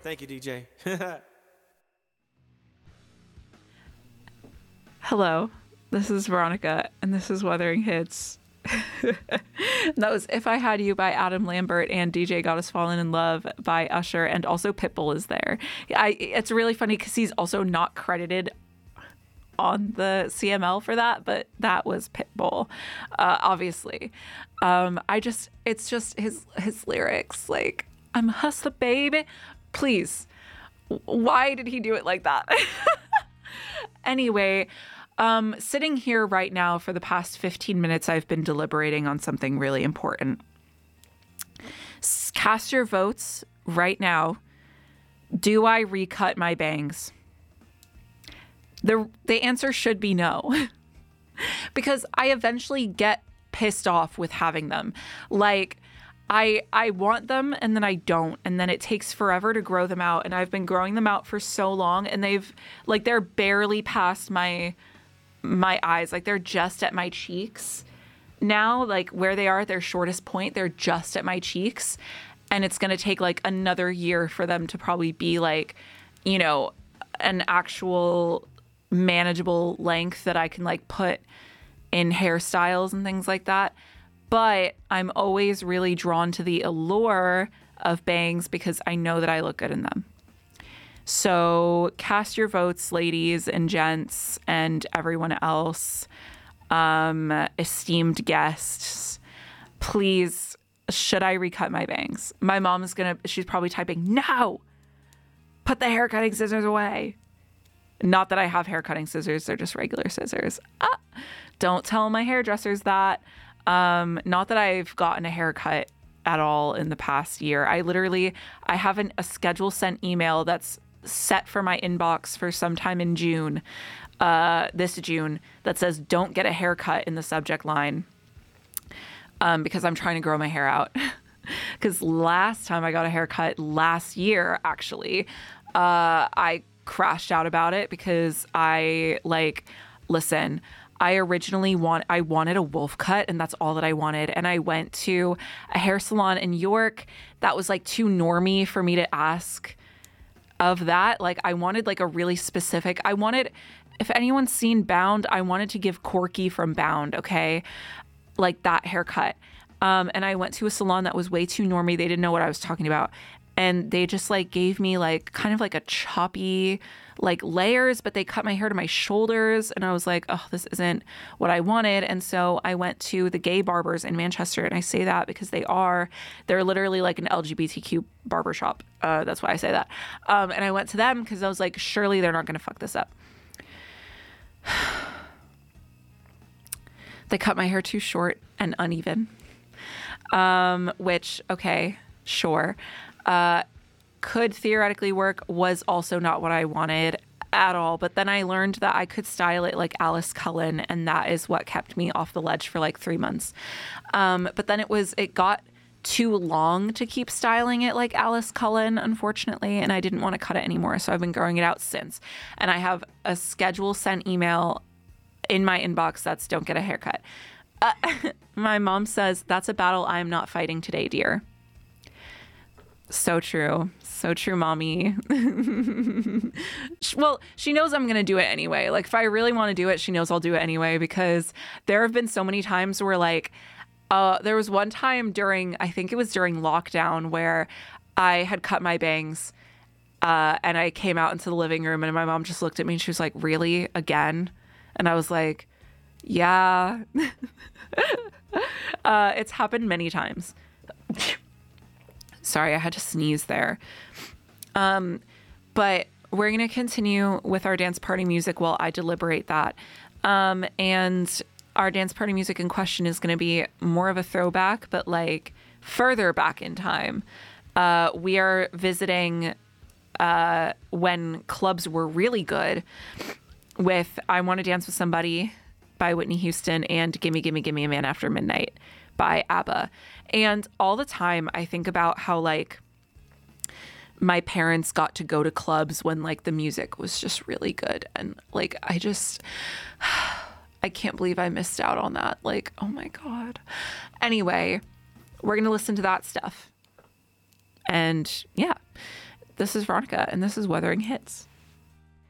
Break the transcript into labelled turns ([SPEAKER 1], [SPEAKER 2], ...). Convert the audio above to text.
[SPEAKER 1] Thank you, DJ.
[SPEAKER 2] Hello, this is Veronica, and this is Wuthering Hits. That was If I Had You by Adam Lambert and DJ Got Us Fallen in Love by Usher, and also Pitbull is there. It's really funny because he's also not credited on the CML for that, but that was Pitbull, obviously. It's just his lyrics, like, I'm a hustler, baby. Please, why did he do it like that? Anyway, sitting here right now for the past 15 minutes, I've been deliberating on something really important. Cast your votes right now. Do I recut my bangs? The answer should be no. Because I eventually get pissed off with having them. Like, I want them and then I don't, and then it takes forever to grow them out, and I've been growing them out for so long, and they're barely past my eyes. Like, they're just at my cheeks now, like where they are at their shortest point, they're just at my cheeks, and it's going to take like another year for them to probably be like, you know, an actual manageable length that I can like put in hairstyles and things like that. But I'm always really drawn to the allure of bangs because I know that I look good in them. So cast your votes, ladies and gents and everyone else, esteemed guests. Please, should I recut my bangs? My mom is she's probably typing, no, put the hair cutting scissors away. Not that I have hair cutting scissors, they're just regular scissors. Don't tell my hairdressers that. Not that I've gotten a haircut at all in the past year. I have a schedule sent email that's set for my inbox for sometime in June, this June, that says don't get a haircut in the subject line, because I'm trying to grow my hair out. Because last time I got a haircut last year, actually, I crashed out about it because listen, I wanted a wolf cut, and that's all that I wanted. And I went to a hair salon in York that was like too normy for me to ask of that. Like, I wanted like a really specific, if anyone's seen Bound, I wanted to give Corky from Bound, okay? Like that haircut. And I went to a salon that was way too normy. They didn't know what I was talking about. And they just like gave me like kind of like a choppy like layers, but they cut my hair to my shoulders. And I was like, oh, this isn't what I wanted. And so I went to the gay barbers in Manchester. And I say that because they're literally like an LGBTQ barbershop. That's why I say that. And I went to them because I was like, surely they're not going to fuck this up. They cut my hair too short and uneven. Which, okay, sure. Could theoretically work, was also not what I wanted at all. But then I learned that I could style it like Alice Cullen, and that is what kept me off the ledge for like 3 months. But then it got too long to keep styling it like Alice Cullen, unfortunately, and I didn't want to cut it anymore. So I've been growing it out since. And I have a schedule sent email in my inbox that's don't get a haircut. My mom says, that's a battle I'm not fighting today, dear. So true. So true, mommy. Well, she knows I'm going to do it anyway. Like, if I really want to do it, she knows I'll do it anyway, because there have been so many times where, like, there was one time I think it was during lockdown, where I had cut my bangs, and I came out into the living room, and my mom just looked at me and she was like, really? Again? And I was like, yeah. It's happened many times. Sorry, I had to sneeze there. But we're going to continue with our dance party music while I deliberate that. And our dance party music in question is going to be more of a throwback, but like further back in time. We are visiting when clubs were really good with I Want to Dance with Somebody by Whitney Houston and Gimme, Gimme, Gimme a Man After Midnight by ABBA. And all the time I think about how like my parents got to go to clubs when like the music was just really good. And like, I can't believe I missed out on that. Like, oh my God. Anyway, we're going to listen to that stuff. And yeah, This is Veronica, and this is Wuthering Hits.